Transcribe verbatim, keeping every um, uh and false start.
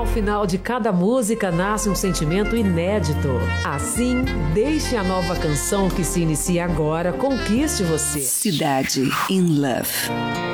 Ao final de cada música nasce um sentimento inédito. Assim, deixe a nova canção que se inicia agora conquiste você. Cidade in Love.